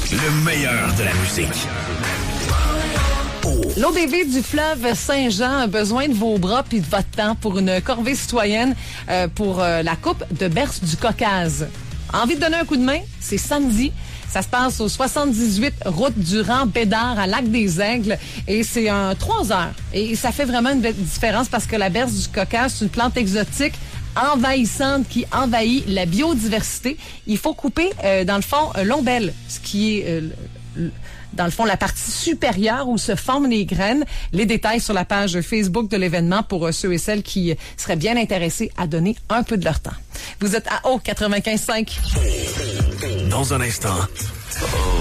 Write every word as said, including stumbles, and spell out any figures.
Le meilleur de la musique. L'O D V du fleuve Saint-Jean a besoin de vos bras puis de votre temps pour une corvée citoyenne euh, pour euh, la Coupe de Berce du Caucase. Envie de donner un coup de main? C'est samedi. Ça se passe au soixante-dix-huit route du Rang Bédard à Lac-des-Aigles et c'est un trois heures. Et ça fait vraiment une différence parce que la berce du Caucase, c'est une plante exotique envahissante qui envahit la biodiversité. Il faut couper, euh, dans le fond, euh, l'ombelle, ce qui est... Euh, dans le fond, la partie supérieure où se forment les graines. Les détails sur la page Facebook de l'événement pour ceux et celles qui seraient bien intéressés à donner un peu de leur temps. Vous êtes à O quatre-vingt-quinze cinq. Dans un instant...